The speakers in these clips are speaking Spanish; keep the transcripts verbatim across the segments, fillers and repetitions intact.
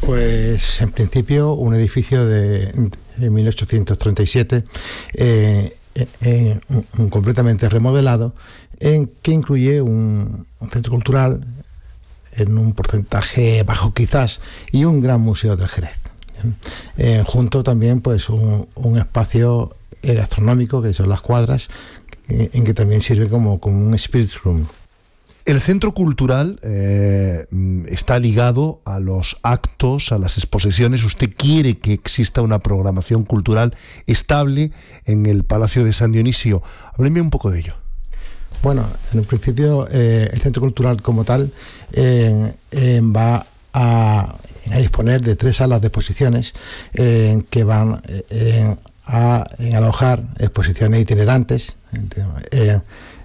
Pues en principio un edificio de, de mil ochocientos treinta y siete, eh, eh, un, un completamente remodelado, en que incluye un, un centro cultural en un porcentaje bajo quizás y un gran museo del Jerez. Eh, junto también pues un, un espacio gastronómico que son las cuadras, en que también sirve como, como un spirit room. El centro cultural eh, está ligado a los actos, a las exposiciones. Usted quiere que exista una programación cultural estable en el Palacio de San Dionisio. Hábleme un poco de ello. Bueno, en un principio eh, el centro cultural como tal eh, eh, va a, a disponer de tres salas de exposiciones eh, que van eh, a en alojar exposiciones itinerantes eh,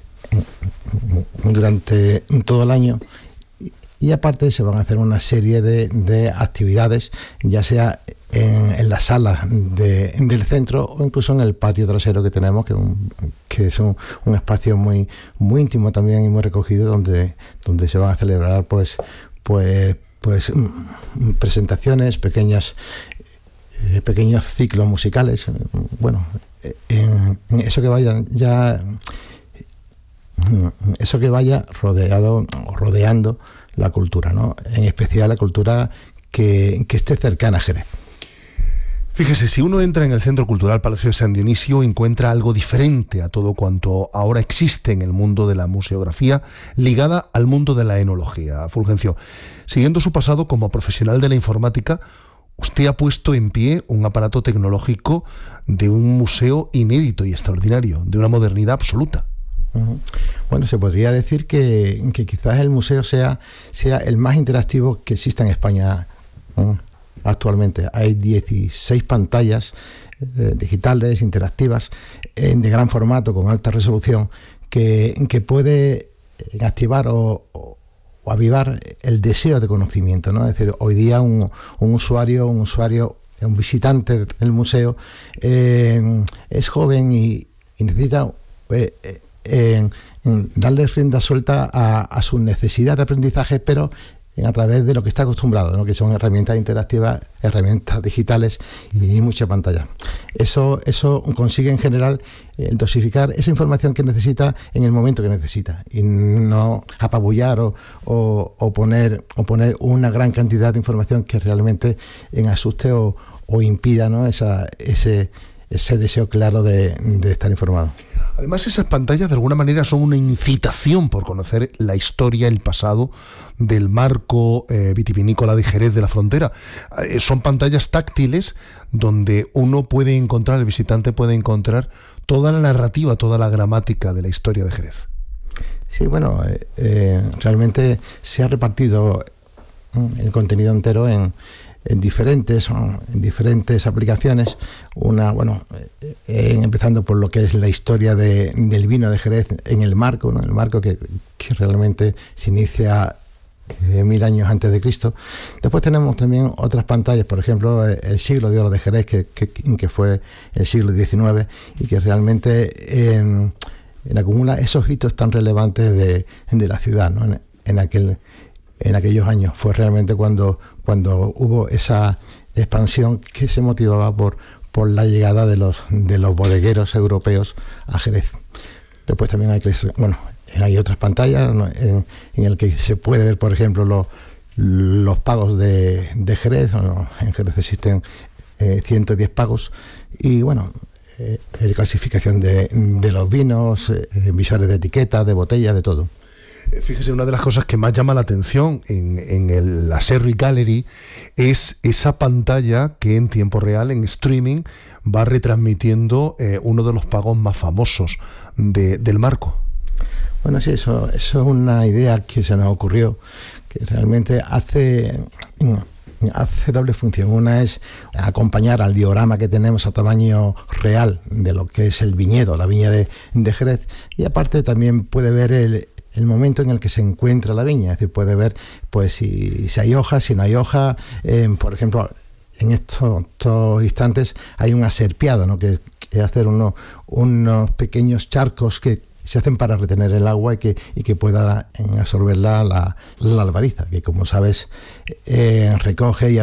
durante todo el año, y aparte se van a hacer una serie de, de actividades, ya sea en, en las salas de, del centro o incluso en el patio trasero que tenemos, que, un, que es un, un espacio muy muy íntimo también y muy recogido, donde donde se van a celebrar pues pues pues presentaciones, pequeñas eh, pequeños ciclos musicales. Bueno, en, en eso que vayan ya eso que vaya rodeado rodeando la cultura, ¿no? En especial la cultura que, que esté cercana a Jerez. Fíjese, si uno entra en el Centro Cultural Palacio de San Dionisio, encuentra algo diferente a todo cuanto ahora existe en el mundo de la museografía, ligada al mundo de la enología. Fulgencio, siguiendo su pasado como profesional de la informática, usted ha puesto en pie un aparato tecnológico de un museo inédito y extraordinario, de una modernidad absoluta. Uh-huh. Bueno, se podría decir que, que quizás el museo sea, sea el más interactivo que exista en España uh, actualmente. Hay dieciséis pantallas eh, digitales, interactivas, eh, de gran formato, con alta resolución, que, que puede activar o, o, o avivar el deseo de conocimiento, ¿no? Es decir, hoy día un, un usuario, un usuario, un visitante del museo eh, es joven y, y necesita eh, eh, En, en darle rienda suelta a, a su necesidad de aprendizaje, pero en, a través de lo que está acostumbrado, ¿no? Que son herramientas interactivas, herramientas digitales y, y mucha pantalla. Eso, eso consigue en general eh, dosificar esa información que necesita en el momento que necesita, y no apabullar o, o, o, poner, o poner una gran cantidad de información que realmente en asuste o, o impida, ¿no? Esa, ese, ese deseo claro de, de estar informado. Además, esas pantallas de alguna manera son una incitación por conocer la historia, el pasado del marco eh, vitivinícola de Jerez de la Frontera. Eh, son pantallas táctiles donde uno puede encontrar, el visitante puede encontrar toda la narrativa, toda la gramática de la historia de Jerez. Sí, bueno, eh, eh, realmente se ha repartido el contenido entero en en diferentes en diferentes aplicaciones. Una, bueno, eh, empezando por lo que es la historia de, del vino de Jerez en el marco, ¿no? El marco que, que realmente se inicia eh, mil años antes de Cristo. Después tenemos también otras pantallas, por ejemplo, el siglo de oro de Jerez, que, que, que fue el siglo diecinueve, y que realmente eh, en acumula esos hitos tan relevantes de, de la ciudad, ¿no? En, en aquel en aquellos años fue realmente cuando, cuando hubo esa expansión que se motivaba por, por la llegada de los, de los bodegueros europeos a Jerez. Después también hay, bueno, hay otras pantallas, ¿no? en, en el que se puede ver, por ejemplo, los, los pagos de, de Jerez, ¿no? En Jerez existen eh, ciento diez pagos, y bueno, eh, clasificación de, de los vinos, eh, visores de etiqueta, de botellas, de todo. Fíjese, una de las cosas que más llama la atención en, en el, la Sherry Gallery es esa pantalla que en tiempo real, en streaming, va retransmitiendo eh, uno de los pagos más famosos de, del marco. Bueno, sí, eso, eso es una idea que se nos ocurrió, que realmente hace, hace doble función. Una es acompañar al diorama que tenemos a tamaño real de lo que es el viñedo, la viña de, de Jerez, y aparte también puede ver el el momento en el que se encuentra la viña, es decir, puede ver pues si, si hay hojas, si no hay hoja. Eh, por ejemplo, en estos, estos instantes hay un aserpiado, ¿no? que, que hacer unos, unos pequeños charcos que se hacen para retener el agua y que, y que pueda absorberla la, la albariza, que como sabes eh, recoge y